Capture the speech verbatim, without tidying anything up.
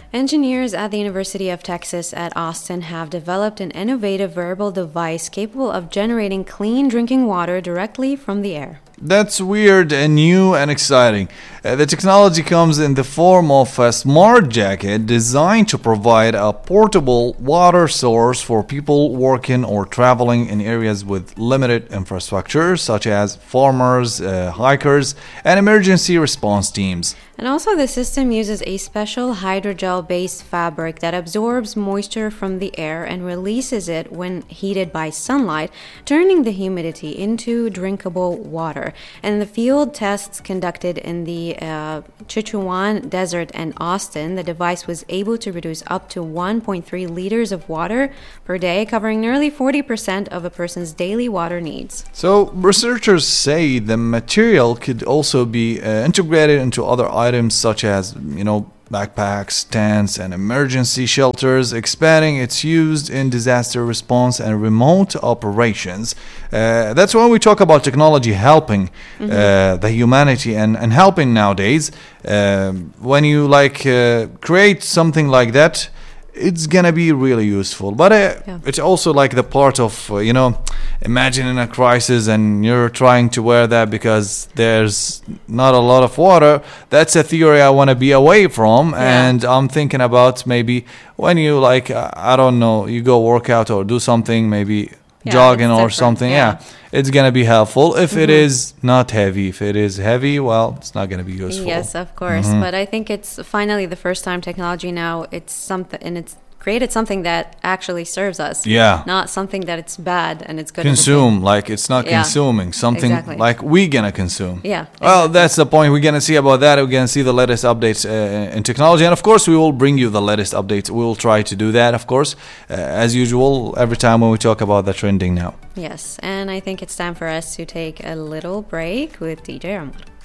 Engineers at the University of Texas at Austin have developed an innovative wearable device capable of generating clean drinking water directly from the air. That's weird and new and exciting. Uh, the technology comes in the form of a smart jacket designed to provide a portable water source for people working or traveling in areas with limited infrastructure, such as farmers, uh, hikers, and emergency response teams. And also, the system uses a special hydrogel based fabric that absorbs moisture from the air and releases it when heated by sunlight, turning the humidity into drinkable water. And the field tests conducted in the uh, Chichuan Desert and Austin, the device was able to produce up to one point three liters of water per day, covering nearly forty percent of a person's daily water needs. So, researchers say the material could also be uh, integrated into other items such as, you know, backpacks, tents, and emergency shelters, expanding its use in disaster response and remote operations. Uh, that's why we talk about technology helping mm-hmm. uh, the humanity and, and helping nowadays. Um, when you like uh, create something like that, it's gonna be really useful. But uh, yeah. it's also like the part of, uh, you know, imagining a crisis and you're trying to wear that because there's not a lot of water. That's a theory I want to be away from. Yeah. And I'm thinking about maybe when you like, uh, I don't know, you go work out or do something, maybe yeah, jogging or something. Yeah. yeah. It's going to be helpful. If mm-hmm. it is not heavy, if it is heavy, well, it's not going to be useful. Yes, of course. Mm-hmm. But I think it's finally the first time technology now, it's something, and it's created something that actually serves us. Yeah. Not something that it's bad and it's good. Consume, like it's not yeah. consuming. Something exactly. like we gonna consume. Yeah. Well, exactly. that's the point. We're gonna see about that. We're gonna see the latest updates uh, in technology. And of course, we will bring you the latest updates. We will try to do that, of course, uh, as usual, every time when we talk about the trending now. Yes. And I think it's time for us to take a little break with D J Ramad.